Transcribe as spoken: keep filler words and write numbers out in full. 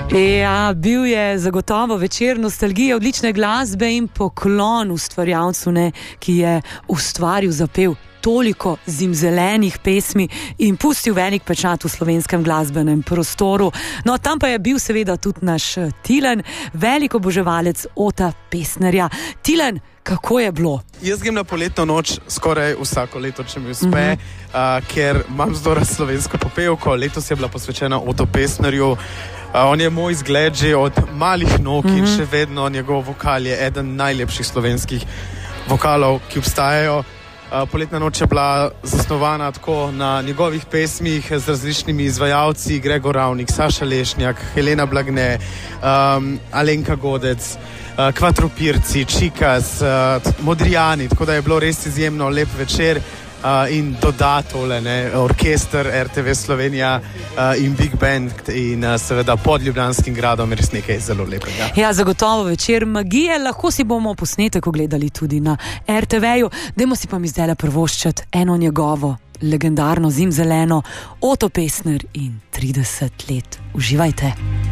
Ja, bil je zagotovo večer nostalgije, odlične glasbe in poklon ustvarjalcu, ne, ki je ustvaril, zapel toliko zimzelenih pesmi in pustil velik pečat v slovenskem glasbenem prostoru. No, tam pa je bil seveda tudi naš Tilen, velik oboževalec Ota Pestnerja. Tilen, kako je bilo? Jaz grem na poletno noč skoraj vsako leto, če mi uspe, uh-huh. uh, ker imam zelo rad slovensko popevko. Letos je bila posvečena Otu Pestnerju. Uh, on je moj izgled že od malih nog uh-huh. in še vedno njegov vokal je eden najlepših slovenskih vokalov, ki obstajajo. Uh, poletna noč je bila zasnovana tako na njegovih pesmih z različnimi izvajalci, Gregor Ravnik, Saša Lešnjak, Helena Blagne, um, Alenka Godec, uh, Kvatropirci, Čikas, uh, Modrijani, tako da je bilo res izjemno lep večer. Uh, in doda tole, ne, orkester R T V Slovenija uh, in Big Band in uh, seveda pod Ljubljanskim gradom res nekaj zelo lepega. Ja, zagotovo večer magije, lahko si bomo posnetek ogledali tudi na R T V-ju. Dajmo si pa mi zdaj privoščiti eno njegovo legendarno zimzeleno Oto Pestner in trideset let. Uživajte.